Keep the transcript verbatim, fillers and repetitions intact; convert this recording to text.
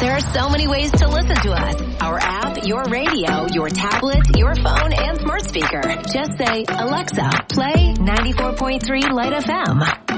There are so many ways to listen to us. Our app, your radio, your tablet, your phone, and smart speaker. Just say, Alexa, play ninety-four point three Light F M.